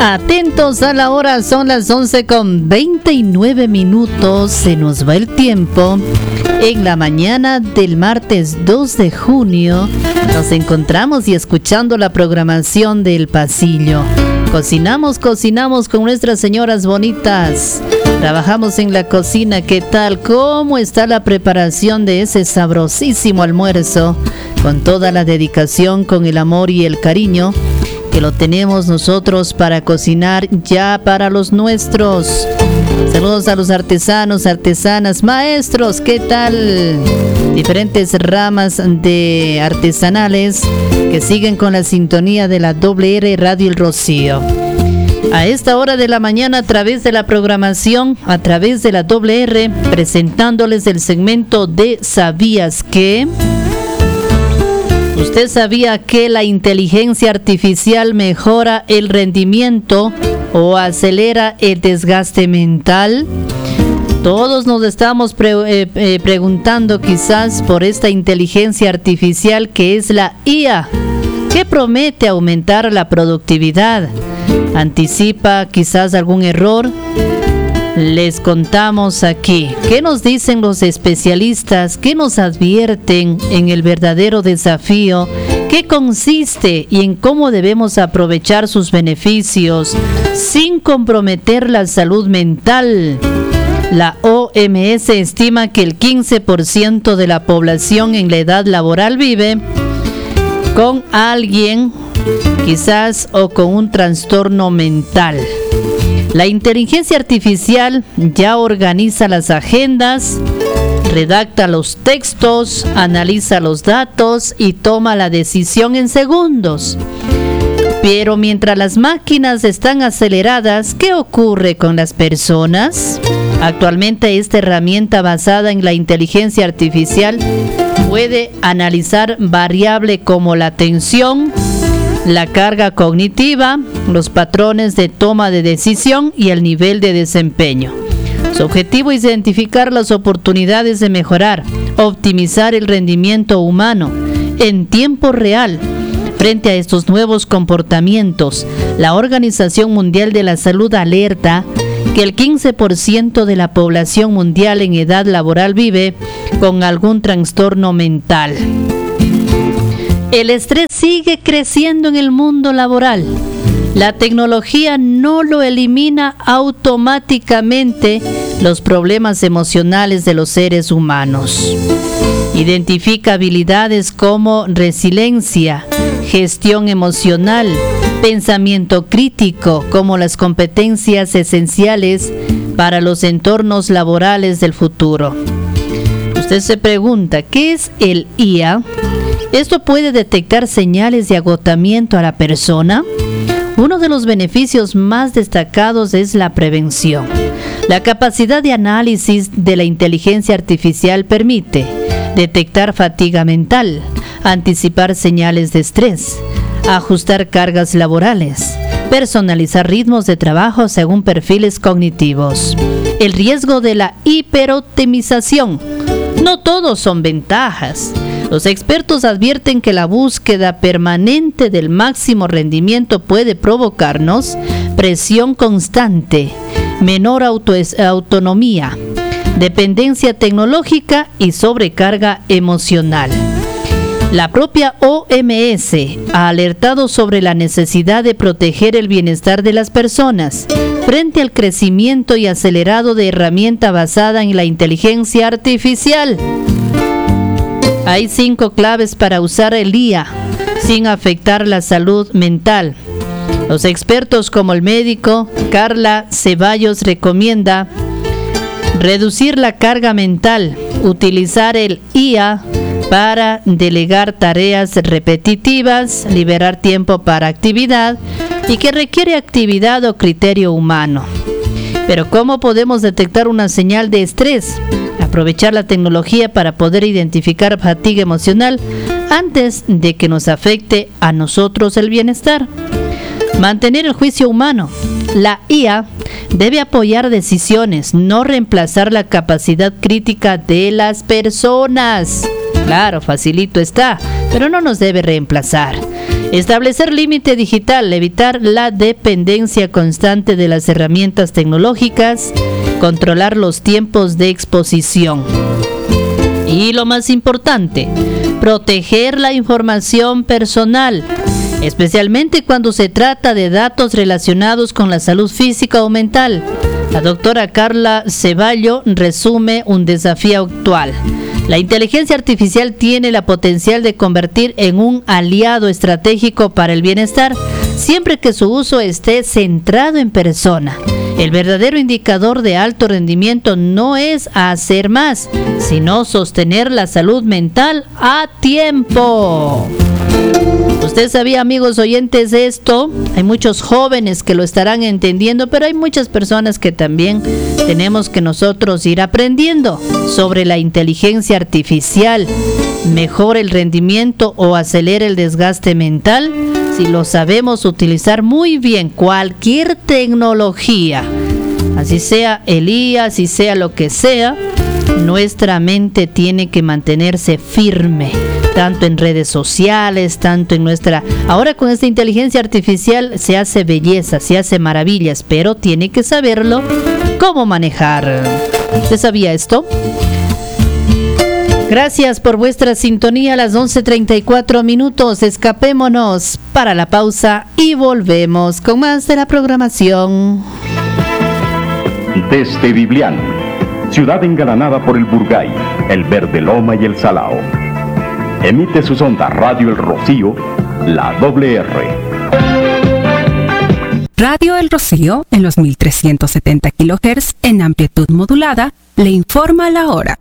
Atentos a la hora, son las 11:29. Se nos va el tiempo. En la mañana del martes 2 de junio nos encontramos y escuchando la programación del pasillo. Cocinamos con nuestras señoras bonitas. Trabajamos en la cocina. ¿Qué tal? ¿Cómo está la preparación de ese sabrosísimo almuerzo? Con toda la dedicación, con el amor y el cariño que lo tenemos nosotros para cocinar ya para los nuestros. Saludos a los artesanos, artesanas, maestros, ¿qué tal? Diferentes ramas de artesanales que siguen con la sintonía de la WR Radio El Rocío. A esta hora de la mañana, a través de la programación, a través de la WR, presentándoles el segmento de ¿Sabías qué? ¿Usted sabía que la inteligencia artificial mejora el rendimiento o acelera el desgaste mental? Todos nos estamos preguntando quizás por esta inteligencia artificial que es la IA, que promete aumentar la productividad. ¿Anticipa quizás algún error? Les contamos aquí. ¿Qué nos dicen los especialistas? ¿Qué nos advierten en el verdadero desafío? ¿Qué consiste y en cómo debemos aprovechar sus beneficios sin comprometer la salud mental? La OMS estima que el 15% de la población en la edad laboral vive con alguien, quizás, o con un trastorno mental. La inteligencia artificial ya organiza las agendas, redacta los textos, analiza los datos y toma la decisión en segundos. Pero mientras las máquinas están aceleradas, ¿qué ocurre con las personas? Actualmente esta herramienta basada en la inteligencia artificial puede analizar variables como la atención, la carga cognitiva, los patrones de toma de decisión y el nivel de desempeño. Su objetivo es identificar las oportunidades de mejorar, optimizar el rendimiento humano en tiempo real. Frente a estos nuevos comportamientos, la Organización Mundial de la Salud alerta que el 15% de la población mundial en edad laboral vive con algún trastorno mental. El estrés sigue creciendo en el mundo laboral. La tecnología no lo elimina automáticamente los problemas emocionales de los seres humanos. Identifica habilidades como resiliencia, gestión emocional, pensamiento crítico como las competencias esenciales para los entornos laborales del futuro. Usted se pregunta, ¿qué es el IA? ¿Esto puede detectar señales de agotamiento a la persona? Uno de los beneficios más destacados es la prevención. La capacidad de análisis de la inteligencia artificial permite detectar fatiga mental, anticipar señales de estrés, ajustar cargas laborales, personalizar ritmos de trabajo según perfiles cognitivos. El riesgo de la hiperoptimización. No todos son ventajas. Los expertos advierten que la búsqueda permanente del máximo rendimiento puede provocarnos presión constante, menor autonomía, dependencia tecnológica y sobrecarga emocional. La propia OMS ha alertado sobre la necesidad de proteger el bienestar de las personas frente al crecimiento y acelerado de herramienta basada en la inteligencia artificial. Hay 5 claves para usar el IA sin afectar la salud mental. Los expertos como el médico Carla Ceballos recomienda reducir la carga mental, utilizar el IA para delegar tareas repetitivas, liberar tiempo para actividad y que requiere actividad o criterio humano. Pero ¿cómo podemos detectar una señal de estrés? Aprovechar la tecnología para poder identificar fatiga emocional antes de que nos afecte a nosotros el bienestar. Mantener el juicio humano. La IA debe apoyar decisiones, no reemplazar la capacidad crítica de las personas. Claro, facilito está, pero no nos debe reemplazar. Establecer límite digital, evitar la dependencia constante de las herramientas tecnológicas, controlar los tiempos de exposición. Y lo más importante, proteger la información personal, especialmente cuando se trata de datos relacionados con la salud física o mental. La doctora Carla Ceballo resume un desafío actual. La inteligencia artificial tiene la potencial de convertir en un aliado estratégico para el bienestar, siempre que su uso esté centrado en persona. El verdadero indicador de alto rendimiento no es hacer más, sino sostener la salud mental a tiempo. ¿Usted sabía, amigos oyentes, esto? Hay muchos jóvenes que lo estarán entendiendo, pero hay muchas personas que también tenemos que nosotros ir aprendiendo sobre la inteligencia artificial. ¿Mejora el rendimiento o acelera el desgaste mental? Si lo sabemos utilizar muy bien, cualquier tecnología, así sea el IA, así sea lo que sea, nuestra mente tiene que mantenerse firme, tanto en redes sociales, tanto en nuestra... Ahora con esta inteligencia artificial se hace belleza, se hace maravillas, pero tiene que saberlo cómo manejar. ¿Usted sabía esto? Gracias por vuestra sintonía a las 11:34 minutos. Escapémonos para la pausa y volvemos con más de la programación. Desde Biblián, ciudad engalanada por el Burgay, el Verde Loma y el Salao. Emite sus ondas Radio El Rocío, la WR. Radio El Rocío, en los 1370 kHz en amplitud modulada, le informa la hora.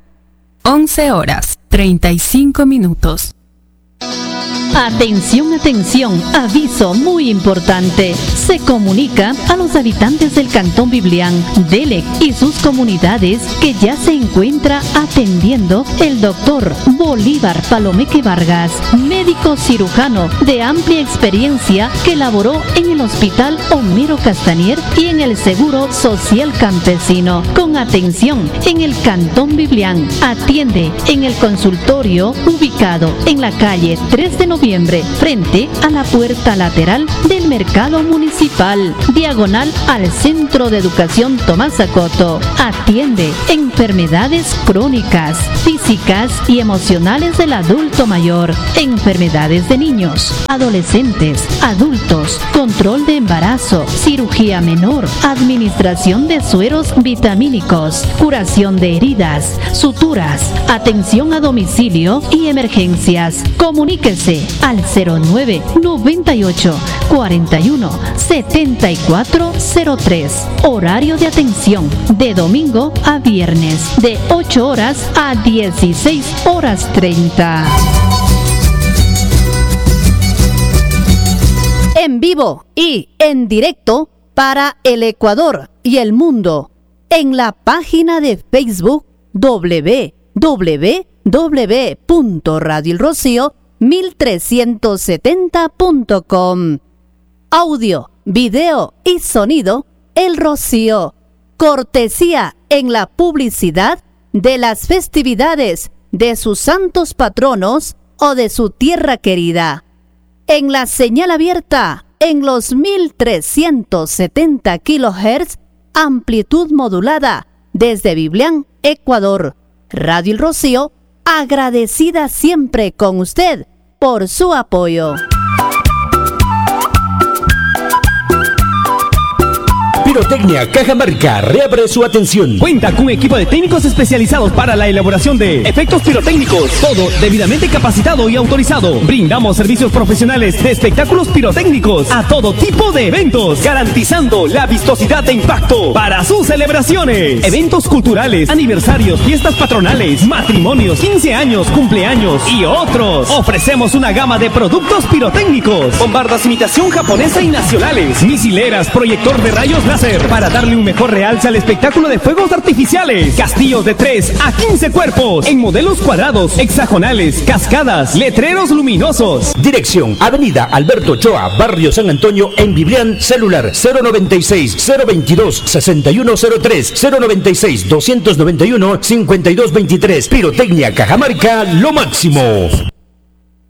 11:35. Atención, atención, aviso muy importante. Se comunica a los habitantes del Cantón Biblián, Delec y sus comunidades que ya se encuentra atendiendo el doctor Bolívar Palomeque Vargas, médico cirujano de amplia experiencia que laboró en el Hospital Homero Castañer y en el Seguro Social Campesino. Con atención en el Cantón Biblián, atiende en el consultorio ubicado en la calle 3 de noviembre, frente a la puerta lateral del mercado municipal, diagonal al Centro de Educación Tomás Acoto. Atiende enfermedades crónicas, físicas y emocionales del adulto mayor, enfermedades de niños, adolescentes, adultos, control de embarazo, cirugía menor, administración de sueros vitamínicos, curación de heridas, suturas, atención a domicilio y emergencias. Comuníquese al 09 98 41 74 03. Horario de atención de domingo a viernes de 8 horas a 16:30. En vivo y en directo para el Ecuador y el mundo en la página de Facebook www.radioelrocío1370.com. Audio, video y sonido El Rocío. Cortesía en la publicidad de las festividades de sus santos patronos o de su tierra querida. En la señal abierta en los 1370 kHz, amplitud modulada desde Biblián, Ecuador. Radio El Rocío, agradecida siempre con usted por su apoyo. Pirotecnia Cajamarca reabre su atención. Cuenta con un equipo de técnicos especializados para la elaboración de efectos pirotécnicos. Todo debidamente capacitado y autorizado. Brindamos servicios profesionales de espectáculos pirotécnicos a todo tipo de eventos, garantizando la vistosidad de impacto para sus celebraciones. Eventos culturales, aniversarios, fiestas patronales, matrimonios, 15 años, cumpleaños y otros. Ofrecemos una gama de productos pirotécnicos, bombardas imitación japonesa y nacionales, misileras, proyector de rayos láser conocer para darle un mejor realce al espectáculo de fuegos artificiales. Castillos de 3 a 15 cuerpos en modelos cuadrados, hexagonales, cascadas, letreros luminosos. Dirección: Avenida Alberto Ochoa, Barrio San Antonio, en Biblián. Celular 096-022-6103, 096-291-5223. Pirotecnia Cajamarca, lo máximo.